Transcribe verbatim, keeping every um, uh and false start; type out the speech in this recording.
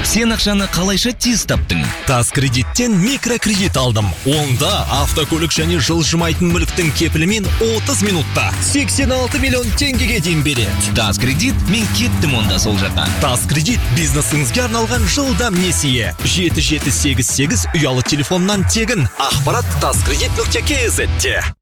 Сен ақшаны қалайша тез таптың? Тас кредиттен микрокредит алдым. Онда автокөлік және жылжымайтын мүліктің кепілімен отыз минутта сексен алты миллион теңгеге дейін береді. Тас кредит, мен кеттім онда сол жаққа. Тас кредит бизнесіңізге арналған жылдам несие. жеті жеті сегіз сегіз ұялы телефоннан тегін. Ақпарат таскредит нүкте кз-те.